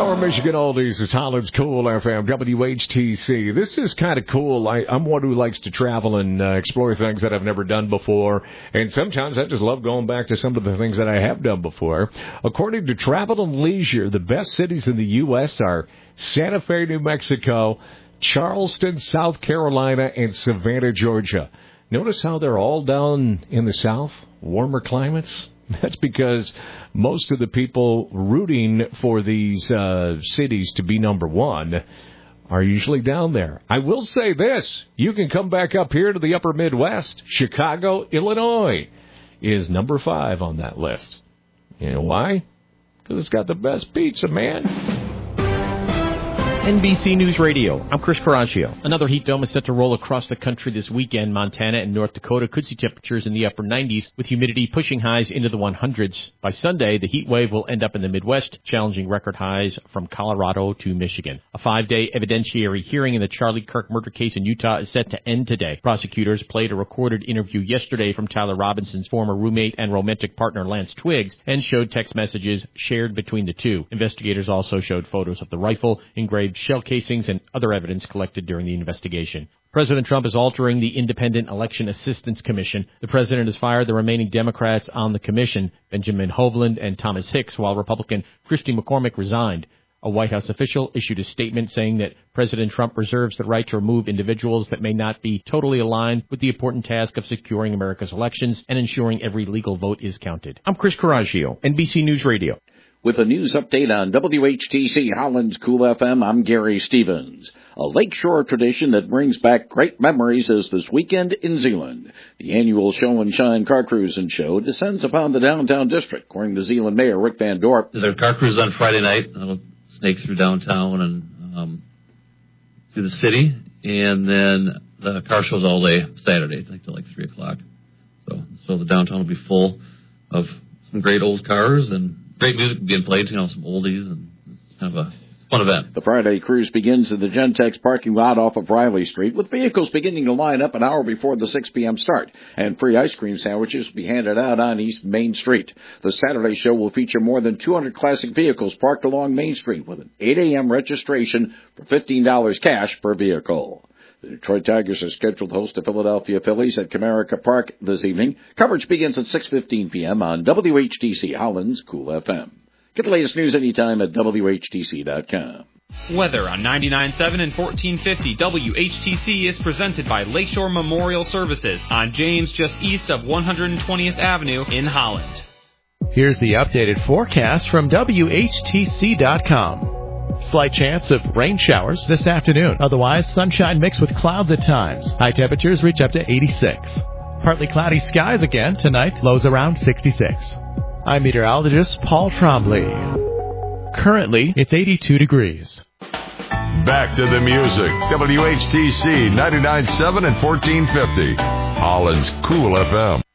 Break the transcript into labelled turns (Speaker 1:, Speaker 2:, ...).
Speaker 1: More Michigan Oldies. It's Holland's Cool FM, WHTC. This is kind of cool. I'm one who likes to travel and explore things that I've never done before. And sometimes I just love going back to some of the things that I have done before. According to Travel and Leisure, the best cities in the U.S. are Santa Fe, New Mexico, Charleston, South Carolina, and Savannah, Georgia. Notice how they're all down in the South, warmer climates? That's because most of the people rooting for these cities to be number one are usually down there. I will say this. You can come back up here to the upper Midwest. Chicago, Illinois is number 5 on that list. You know why? Because it's got the best pizza, man.
Speaker 2: NBC News Radio, I'm Chris Coraggio. Another heat dome is set to roll across the country this weekend. Montana and North Dakota could see temperatures in the upper 90s, with humidity pushing highs into the 100s. By Sunday, the heat wave will end up in the Midwest, challenging record highs from Colorado to Michigan. A 5-day evidentiary hearing in the Charlie Kirk murder case in Utah is set to end today. Prosecutors played a recorded interview yesterday from Tyler Robinson's former roommate and romantic partner Lance Twiggs and showed text messages shared between the two. Investigators also showed photos of the rifle, engraved shell casings, and other evidence collected during the investigation. President Trump is altering the Independent Election Assistance Commission. The president has fired the remaining Democrats on the commission, Benjamin Hovland and Thomas Hicks, while Republican Christy McCormick resigned. A White House official issued a statement saying that President Trump reserves the right to remove individuals that may not be totally aligned with the important task of securing America's elections and ensuring every legal vote is counted. I'm Chris Coraggio, NBC News Radio.
Speaker 3: With a news update on WHTC Holland's Cool FM, I'm Gary Stevens. A lakeshore tradition that brings back great memories is this weekend in Zeeland. The annual Show and Shine Car Cruise and Show descends upon the downtown district, according to Zeeland Mayor Rick Van Dorp.
Speaker 4: There's a car cruise on Friday night. It'll snake through downtown and through the city, and then the car shows all day Saturday, till 3 o'clock. So the downtown will be full of some great old cars and great music being played, some oldies, and it's kind of a fun event.
Speaker 3: The Friday cruise begins in the Gentex parking lot off of Riley Street, with vehicles beginning to line up an hour before the 6 p.m. start, and free ice cream sandwiches will be handed out on East Main Street. The Saturday show will feature more than 200 classic vehicles parked along Main Street, with an 8 a.m. registration for $15 cash per vehicle. The Detroit Tigers are scheduled to host the Philadelphia Phillies at Comerica Park this evening. Coverage begins at 6:15 p.m. on WHTC Holland's Cool FM. Get the latest news anytime at WHTC.com.
Speaker 5: Weather on 99.7 and 1450 WHTC is presented by Lakeshore Memorial Services on James, just east of 120th Avenue in Holland.
Speaker 6: Here's the updated forecast from WHTC.com. Slight chance of rain showers this afternoon. Otherwise, sunshine mixed with clouds at times. High temperatures reach up to 86. Partly cloudy skies again tonight. Lows around 66. I'm meteorologist Paul Trombley. Currently, it's 82 degrees.
Speaker 7: Back to the music. WHTC 99.7 and 1450. Holland's Cool FM.